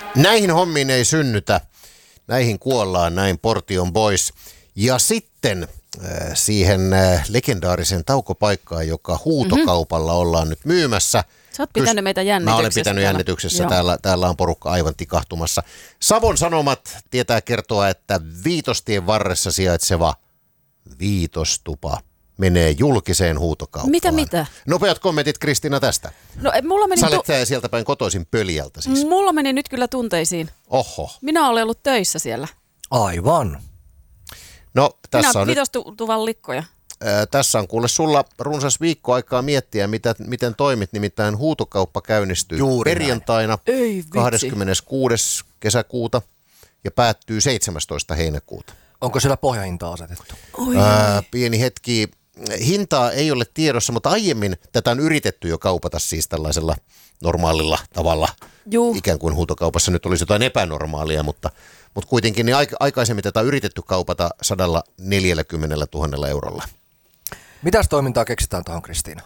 Näihin hommiin ei synnytä, näihin kuollaan, näin Portion Boys. Ja sitten siihen legendaarisen taukopaikkaan, joka huutokaupalla ollaan nyt myymässä. Sä oot pitänyt meitä jännityksessä. Mä olen pitänyt jännityksessä. Täällä on porukka aivan tikahtumassa. Savon Sanomat tietää kertoa, että Viitostien varressa sijaitseva Viitostupa menee julkiseen huutokauppaan. Mitä? Nopeat kommentit, Kristiina, tästä. No, mulla meni Sä olet sieltä päin kotoisin Pöljältä siis. Mulla meni nyt kyllä tunteisiin. Oho. Minä olen ollut töissä siellä. Aivan. No, tässä on Viitostuvan likkoja. Tässä on kuule sulla runsas viikko aikaa miettiä, miten toimit. Nimittäin huutokauppa käynnistyy perjantaina 26. kesäkuuta ja päättyy 17. heinäkuuta. Onko siellä pohjahinta asetettu? Pieni hetki. Hintaa ei ole tiedossa, mutta aiemmin tätä on yritetty jo kaupata siis tällaisella normaalilla tavalla. Juu. Ikään kuin huutokaupassa nyt olisi jotain epänormaalia, mutta kuitenkin niin aikaisemmin tätä on yritetty kaupata 140 000 eurolla. Mitäs toimintaa keksitään tuohon, Kristiina?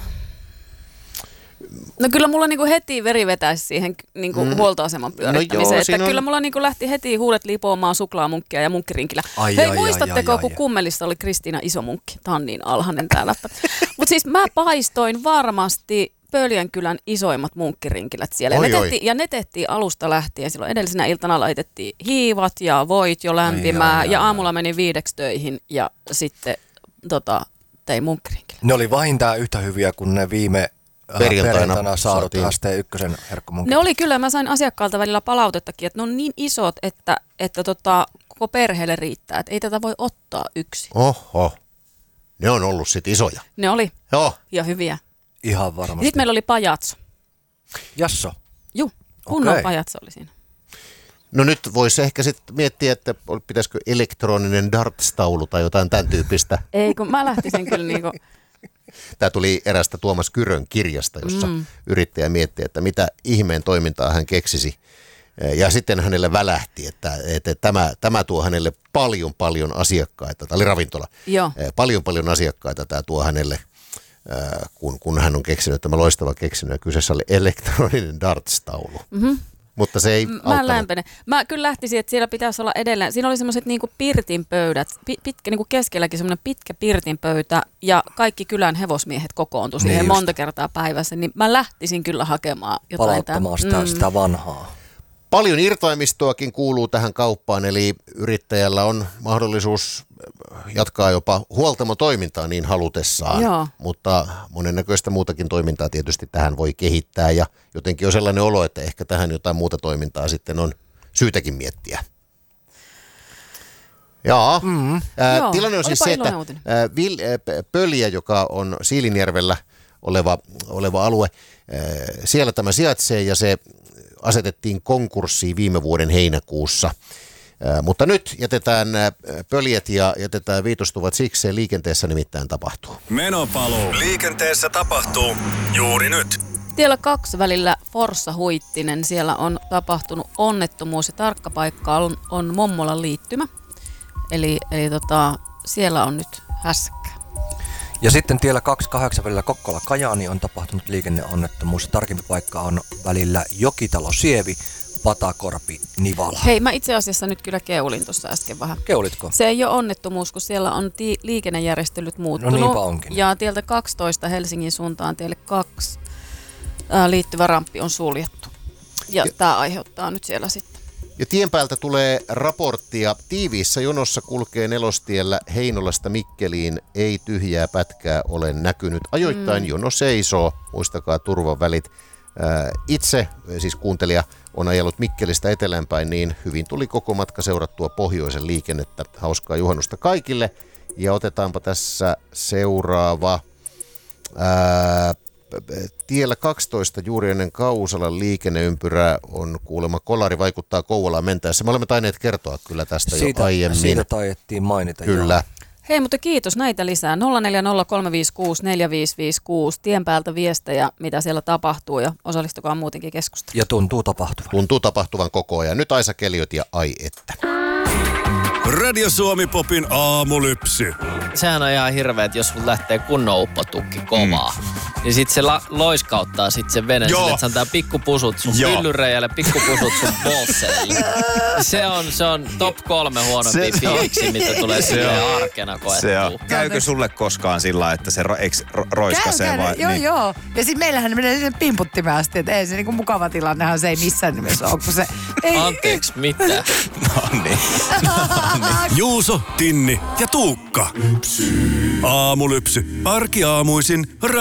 No kyllä mulla niinku heti veri vetäisi siihen niinku huoltoaseman pyörittämiseen. No kyllä mulla niinku lähti heti huulet lipoamaan suklaamunkkia ja munkkirinkillä. Hei, muistatteko, kun Kummelissa oli Kristiina Isomunkki? Tää on niin alhainen tää läppä. Mutta siis mä paistoin varmasti Pöljänkylän isoimmat munkkirinkilät siellä. Ja ne tehtiin alusta lähtien. Silloin edellisenä iltana laitettiin hiivat ja voit jo lämpimään. Ja aamulla menin 5 töihin ja sitten tein munkkirinkilät. Ne oli vähintään yhtä hyviä kuin ne viime perjantaina saadut ST1 herkkumunkin. Ne oli kyllä, mä sain asiakkaalta välillä palautettakin, että ne on niin isot, että koko perheelle riittää, että ei tätä voi ottaa yksin. Oho, ne on ollut sit isoja. Ne oli. Joo. Ja hyviä. Ihan varmasti. Sitten meillä oli pajatso. Jasso? Juu, kunnon pajatso oli siinä. No nyt voisi ehkä sitten miettiä, että pitäisikö elektroninen darts-taulu tai jotain tämän tyyppistä. Ei, kun mä lähtisin kyllä niinku... Tämä tuli erästä Tuomas Kyrön kirjasta, jossa yrittäjä mietti, että mitä ihmeen toimintaa hän keksisi. Ja sitten hänelle välähti, että tämä tuo hänelle paljon asiakkaita. Tämä oli ravintola. Joo. Paljon asiakkaita tämä tuo hänelle, kun hän on keksinyt tämä loistava keksinyt. Ja kyseessä oli elektroninen darts-taulu. Mm-hmm. Mutta se ei Mä lämpenen. Mä kyllä lähtisin, että siellä pitäisi olla edelleen. Siinä oli semmoiset niinku pirtinpöydät, pitkä niinku keskelläkin semmoinen pitkä pirtinpöytä ja kaikki kylän hevosmiehet kokoontu siihen monta kertaa päivässä. Niin mä lähtisin kyllä hakemaan jotain. Palauttamaan sitä vanhaa. Paljon irtaimistoakin kuuluu tähän kauppaan, eli yrittäjällä on mahdollisuus jatkaa jopa huoltamotoimintaa niin halutessaan, mutta monennäköistä muutakin toimintaa tietysti tähän voi kehittää ja jotenkin on sellainen olo, että ehkä tähän jotain muuta toimintaa sitten on syytäkin miettiä. Tilanne on siis se, että Pöljä, joka on Siilinjärvellä oleva alue, siellä tämä sijaitsee ja se asetettiin konkurssiin viime vuoden heinäkuussa. Mutta nyt jätetään pöljet ja jätetään Viitostuvat sikseen. Liikenteessä nimittäin tapahtuu. Menopaluu. Liikenteessä tapahtuu juuri nyt. Tiellä 2 välillä Forssa-Huittinen. Siellä on tapahtunut onnettomuus ja tarkka paikka on Mommolan liittymä. Eli siellä on nyt hässäkkää. Ja sitten tiellä 28 välillä Kokkola-Kajaani on tapahtunut liikenneonnettomuus. Tarkempi paikka on välillä Jokitalo-Sievi, Patakorpi-Nivala. Hei, mä itse asiassa nyt kyllä keulin tuossa äsken vähän. Keulitko? Se ei ole onnettomuus, kun siellä on liikennejärjestelyt muuttunut. No niinpä onkin. Ja tieltä 12 Helsingin suuntaan tielle 2 liittyvä ramppi on suljettu. Ja tämä aiheuttaa nyt siellä sitten. Ja tien päältä tulee raporttia. Tiiviissä jonossa kulkee Nelostiellä Heinolasta Mikkeliin. Ei tyhjää pätkää ole näkynyt. Ajoittain jono seisoo. Muistakaa turvavälit. Itse, siis kuuntelija, on ajellut Mikkelistä eteläänpäin, niin hyvin tuli koko matka seurattua pohjoisen liikennettä. Hauskaa juhannusta kaikille. Ja otetaanpa tässä seuraava. Tiellä 12 juuri ennen Kausalan liikenneympyrää on kuulemma kolari, vaikuttaa Kouvolaan mentäessä. Me olemme tainneet kertoa kyllä tästä jo aiemmin. Siitä taidettiin mainita. Kyllä. Jo. Hei, mutta kiitos, näitä lisää. 0403564556, tien päältä viestejä, mitä siellä tapahtuu ja osallistukaa muutenkin keskusteluun. Ja tuntuu tapahtuvan. Tuntuu tapahtuvan koko ajan. Nyt Aisa Keliot ja ai että. Radio Suomi Popin aamulypsy. Sehän on ihan hirveä, että jos sun lähtee kunnon uppotukki kovaa, niin sit se loiskauttaa sit sen veneen sille, että se antaa pikkupusut sun pyllyreijälle, pikkupusut sun bolseille. Se on top 3 huonompia fiiliksi, mitä tulee silleen arkena koettua. Käykö sulle koskaan sillä, että se roiskasee vai? Joo. Ja sit meillähän menee sinne pimputtimeen asti, että ei se niinku mukava tilannehan se ei missään nimessä ole, kun se... Anteeksi, mitä? No niin. Juuso, Tinni ja Tuukka. Aamulypsy. Arkiaamuisin